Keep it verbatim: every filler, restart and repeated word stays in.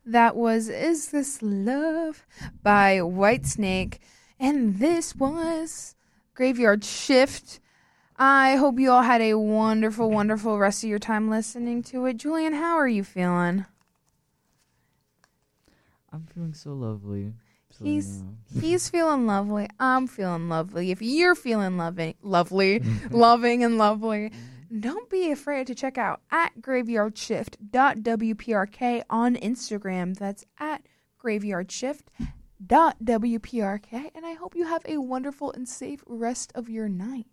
That was Is This Love by Whitesnake. And this was Graveyard Shift. I hope you all had a wonderful, wonderful rest of your time listening to it. Julian, how are you feeling? I'm feeling so lovely. So, He's yeah. he's feeling lovely. I'm feeling lovely. If you're feeling loving, lovely, loving and lovely, don't be afraid to check out at graveyardshift dot w p r k on Instagram. That's at graveyardshift dot w p r k. And I hope you have a wonderful and safe rest of your night.